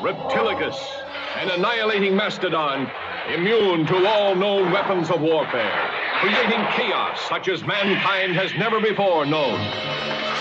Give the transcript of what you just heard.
Reptilicus, an annihilating mastodon, immune to all known weapons of warfare, creating chaos such as mankind has never before known.